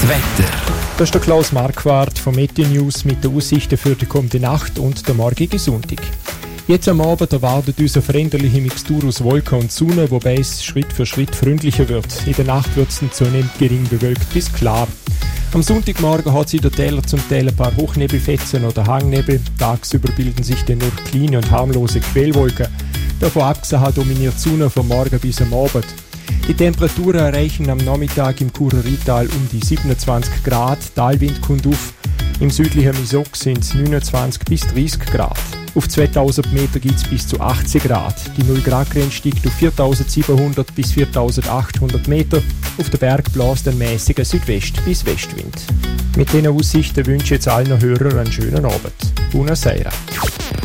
Wetter. Das ist der Klaus Marquardt von Meteo News mit den Aussichten für die kommende Nacht und den morgigen Sonntag. Jetzt am Abend erwartet uns eine veränderliche Mixtur aus Wolken und Sonne, wobei es Schritt für Schritt freundlicher wird. In der Nacht wird es dann zunehmend gering bewölkt bis klar. Am Sonntagmorgen hat es in den Tälern zum Teil ein paar Hochnebelfetzen oder Hangnebel. Tagsüber bilden sich dann nur kleine und harmlose Quellwolken. Davon abgesehen dominiert die Sonne vom Morgen bis am Abend. Die Temperaturen erreichen am Nachmittag im Churer Rheintal um die 27 Grad, Talwind kommt auf. Im südlichen Misok sind es 29 bis 30 Grad. Auf 2000 Meter gibt es bis zu 18 Grad. Die 0-Grad-Grenze steigt auf 4700 bis 4800 Meter. Auf den Berg bläst ein mäßiger Südwest- bis Westwind. Mit diesen Aussichten wünsche ich jetzt allen Hörern einen schönen Abend. Buonasera.